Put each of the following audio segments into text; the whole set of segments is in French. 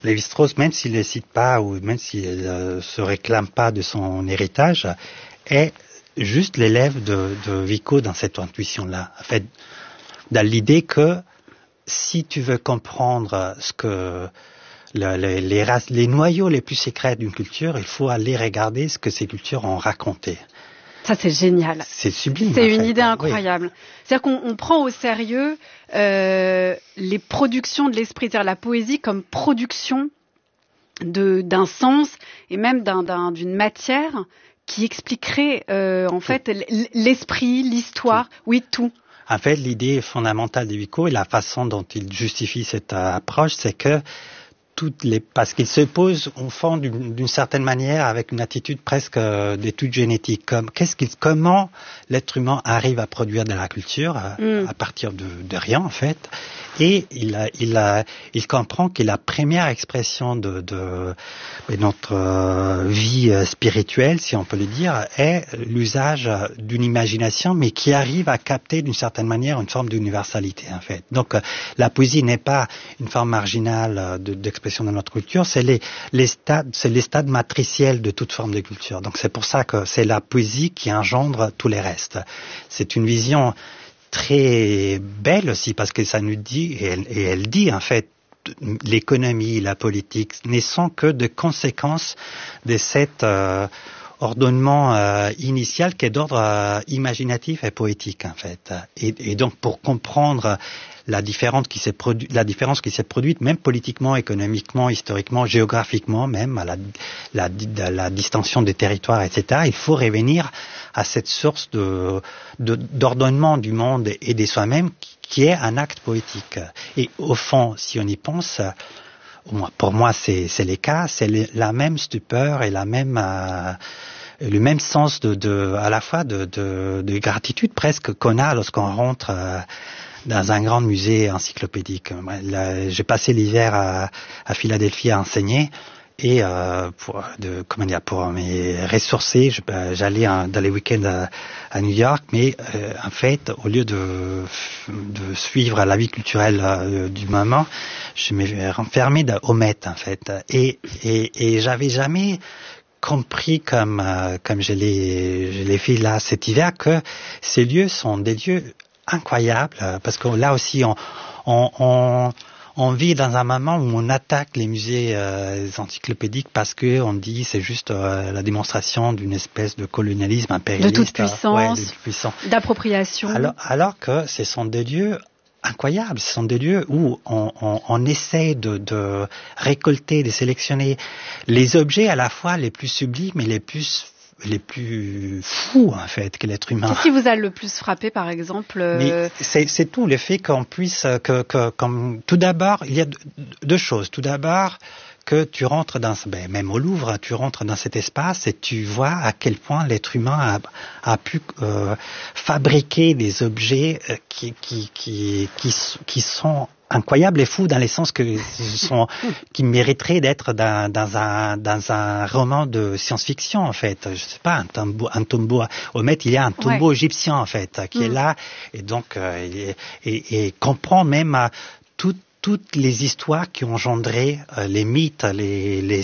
Lévi-Strauss, même s'il ne les cite pas ou même s'il ne se réclame pas de son héritage, est juste l'élève de Vico dans cette intuition-là. En fait, dans l'idée que si tu veux comprendre ce que les noyaux les plus secrets d'une culture, il faut aller regarder ce que ces cultures ont raconté. Ça, c'est génial. C'est sublime. C'est une idée incroyable. Oui. C'est-à-dire qu'on prend au sérieux les productions de l'esprit, c'est-à-dire la poésie comme production d'un sens et même d'une matière qui expliquerait en fait l'esprit, l'histoire, tout. En fait, l'idée fondamentale de Vico et la façon dont il justifie cette approche, c'est que parce qu'il se pose au fond d'une certaine manière avec une attitude presque d'étude génétique, comment l'être humain arrive à produire de la culture à partir de rien en fait, et il comprend que la première expression de notre vie spirituelle, si on peut le dire, est l'usage d'une imagination, mais qui arrive à capter d'une certaine manière une forme d'universalité en fait. Donc la poésie n'est pas une forme marginale d'expression de notre culture, c'est les stades matriciels de toute forme de culture. Donc c'est pour ça que c'est la poésie qui engendre tous les restes. C'est une vision très belle aussi parce que ça nous dit, et elle dit en fait, l'économie, la politique ne sont que de conséquences de cet ordonnement initial qui est d'ordre imaginatif et poétique en fait. Et donc pour comprendre la différence qui s'est produite, même politiquement, économiquement, historiquement, géographiquement, même à la distinction des territoires, etc. Il faut revenir à cette source d'ordonnement du monde et de soi-même qui est un acte poétique. Et au fond, si on y pense, pour moi c'est le cas, c'est la même stupeur et le même sens à la fois de gratitude presque qu'on a lorsqu'on rentre dans un grand musée encyclopédique. J'ai passé l'hiver à Philadelphie à enseigner et pour me ressourcer, j'allais dans les week-ends à New York, mais en fait, au lieu de suivre la vie culturelle du moment, je me renfermais au Met en fait, et j'avais jamais compris comme je l'ai fait là cet hiver que ces lieux sont des lieux incroyables parce que là aussi on vit dans un moment où on attaque les musées encyclopédiques parce que on dit c'est juste la démonstration d'une espèce de colonialisme impérialiste, de toute puissance, d'appropriation. Alors que ce sont des lieux incroyables, ce sont des lieux où on essaie de récolter, de sélectionner les objets à la fois les plus sublimes et les plus fous en fait que l'être humain. Qu'est-ce qui vous a le plus frappé par exemple Mais c'est tout le fait qu'on puisse comme tout d'abord il y a deux choses. Tout d'abord que tu rentres même au Louvre, tu rentres dans cet espace et tu vois à quel point l'être humain a pu fabriquer des objets qui sont incroyables et fous dans le sens qui mériteraient d'être dans un roman de science-fiction en fait. Je sais pas, un tombeau au Met, il y a un tombeau égyptien en fait qui est là et donc et comprend même toutes les histoires qui ont engendré les mythes, les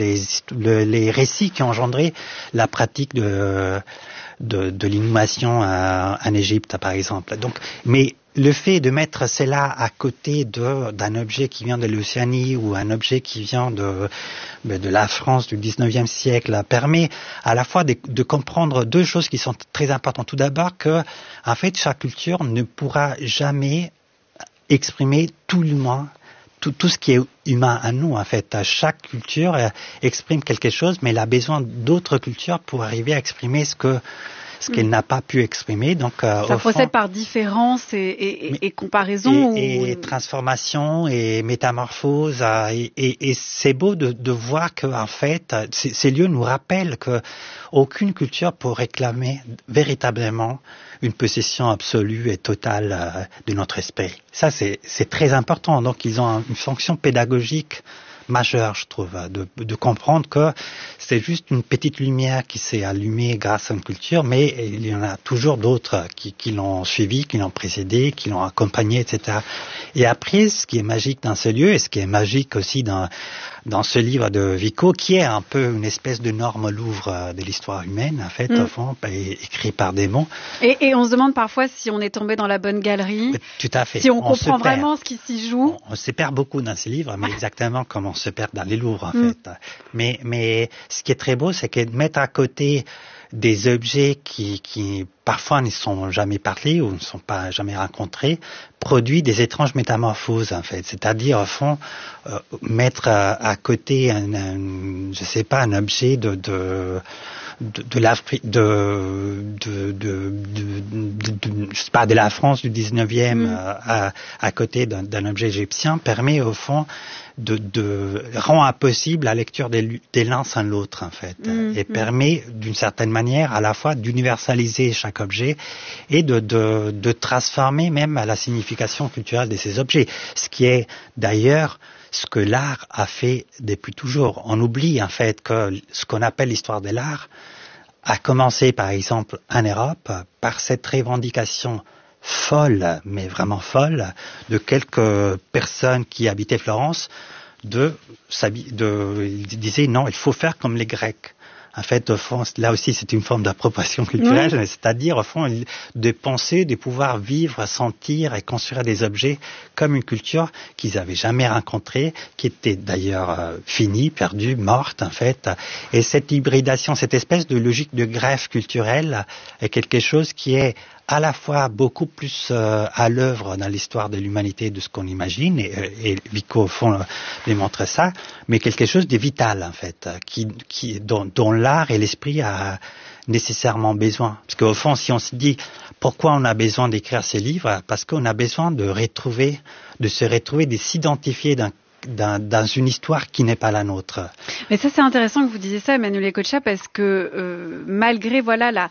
récits qui ont engendré la pratique de l'inhumation en Égypte, par exemple. Donc, mais le fait de mettre cela à côté d'un objet qui vient de l'Océanie ou un objet qui vient de la France du 19e siècle permet à la fois de comprendre deux choses qui sont très importantes. Tout d'abord que, en fait, chaque culture ne pourra jamais exprimer tout l'humain, tout ce qui est humain à nous, en fait. Chaque culture exprime quelque chose, mais elle a besoin d'autres cultures pour arriver à exprimer ce qu'elle n'a pas pu exprimer. Donc, ça procède par différence et comparaison. Et transformation et métamorphose. Et c'est beau de voir que, en fait, ces lieux nous rappellent que aucune culture peut réclamer véritablement une possession absolue et totale de notre esprit. Ça, c'est très important. Donc, ils ont une fonction pédagogique majeur, je trouve, de comprendre que c'est juste une petite lumière qui s'est allumée grâce à une culture, mais il y en a toujours d'autres qui l'ont suivi, qui l'ont précédé, qui l'ont accompagné, etc. Et après, ce qui est magique dans ce lieu, et ce qui est magique aussi dans ce livre de Vico, qui est un peu une espèce de Norme Louvre de l'histoire humaine, en fait, au fond, écrit par des mots. Et on se demande parfois si on est tombé dans la bonne galerie. Tout à fait. Si on comprend vraiment ce qui s'y joue. On se perd beaucoup dans ces livres, mais exactement comme on se perd dans les Louvres, en fait. Mais ce qui est très beau, c'est que mettre à côté des objets qui parfois ne sont jamais parlés ou ne sont pas jamais rencontrés, produit des étranges métamorphoses, en fait. C'est-à-dire, au fond, mettre à côté un objet de la France du 19e à côté d'un objet égyptien permet au fond de rend impossible la lecture des l'un sans l'autre, en fait, et permet d'une certaine manière à la fois d'universaliser chaque objet et de transformer même la signification culturelle de ces objets, ce qui est d'ailleurs ce que l'art a fait depuis toujours. On oublie en fait que ce qu'on appelle l'histoire de l'art a commencé par exemple en Europe par cette revendication folle, mais vraiment folle, de quelques personnes qui habitaient Florence, ils disaient non, il faut faire comme les Grecs. En fait, au fond, là aussi, c'est une forme d'appropriation culturelle, c'est-à-dire, au fond, de penser, de pouvoir vivre, sentir et construire des objets comme une culture qu'ils n'avaient jamais rencontrée, qui était d'ailleurs finie, perdue, morte, en fait. Et cette hybridation, cette espèce de logique de greffe culturelle est quelque chose qui est à la fois beaucoup plus à l'œuvre dans l'histoire de l'humanité de ce qu'on imagine, et Vico, au fond, démontre ça, mais quelque chose de vital, en fait, dont l'art et l'esprit a nécessairement besoin. Parce qu'au fond, si on se dit pourquoi on a besoin d'écrire ces livres, parce qu'on a besoin de se retrouver, de s'identifier dans une histoire qui n'est pas la nôtre. Mais ça, c'est intéressant que vous disiez ça, Emmanuel Ecocha, parce que malgré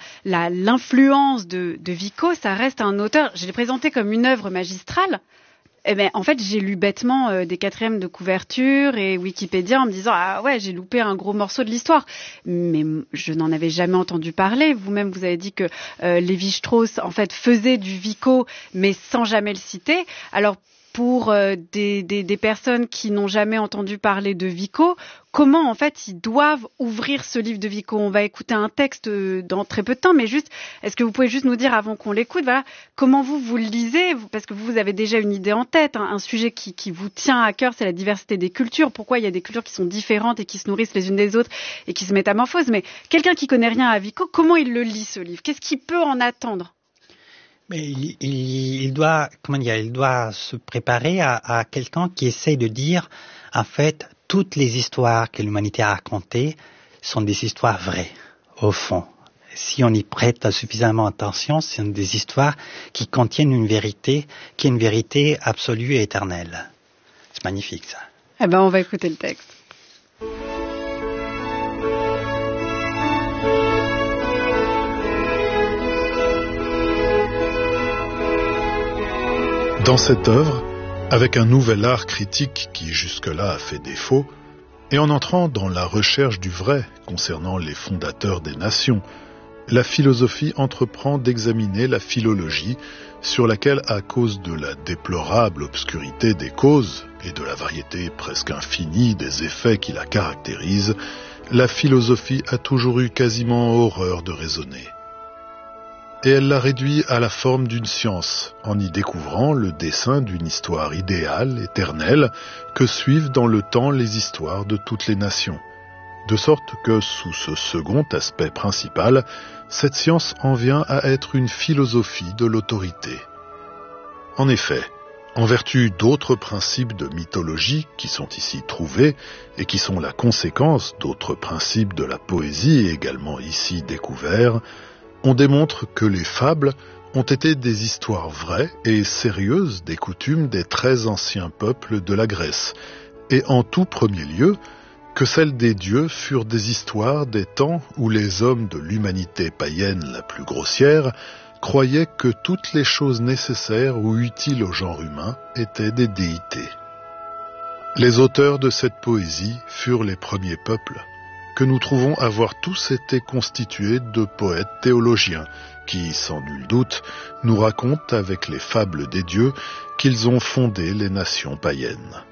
l'influence de Vico, ça reste un auteur. Je l'ai présenté comme une œuvre magistrale. Eh ben, en fait, j'ai lu bêtement des quatrièmes de couverture et Wikipédia en me disant ah ouais, j'ai loupé un gros morceau de l'histoire. Mais je n'en avais jamais entendu parler. Vous-même, vous avez dit que Lévi-Strauss en fait faisait du Vico, mais sans jamais le citer. Alors pour des personnes qui n'ont jamais entendu parler de Vico, comment en fait ils doivent ouvrir ce livre de Vico? On va écouter un texte dans très peu de temps, mais juste, est-ce que vous pouvez juste nous dire avant qu'on l'écoute, voilà, comment vous le lisez? Parce que vous avez déjà une idée en tête, un sujet qui vous tient à cœur, c'est la diversité des cultures. Pourquoi il y a des cultures qui sont différentes et qui se nourrissent les unes des autres et qui se métamorphosent? Mais quelqu'un qui connaît rien à Vico, comment il le lit ce livre? Qu'est-ce qu'il peut en attendre? Mais il doit se préparer à quelqu'un qui essaie de dire, en fait, toutes les histoires que l'humanité a racontées sont des histoires vraies, au fond. Si on y prête suffisamment attention, ce sont des histoires qui contiennent une vérité, qui est une vérité absolue et éternelle. C'est magnifique, ça. Eh ben, on va écouter le texte. Dans cette œuvre, avec un nouvel art critique qui jusque-là a fait défaut, et en entrant dans la recherche du vrai concernant les fondateurs des nations, la philosophie entreprend d'examiner la philologie sur laquelle, à cause de la déplorable obscurité des causes et de la variété presque infinie des effets qui la caractérisent, la philosophie a toujours eu quasiment horreur de raisonner. Et elle l'a réduit à la forme d'une science, en y découvrant le dessin d'une histoire idéale, éternelle, que suivent dans le temps les histoires de toutes les nations. De sorte que, sous ce second aspect principal, cette science en vient à être une philosophie de l'autorité. En effet, en vertu d'autres principes de mythologie qui sont ici trouvés, et qui sont la conséquence d'autres principes de la poésie également ici découverts, on démontre que les fables ont été des histoires vraies et sérieuses des coutumes des très anciens peuples de la Grèce, et en tout premier lieu, que celles des dieux furent des histoires des temps où les hommes de l'humanité païenne la plus grossière croyaient que toutes les choses nécessaires ou utiles au genre humain étaient des déités. Les auteurs de cette poésie furent les premiers peuples, que nous trouvons avoir tous été constitués de poètes théologiens, qui, sans nul doute, nous racontent avec les fables des dieux qu'ils ont fondé les nations païennes.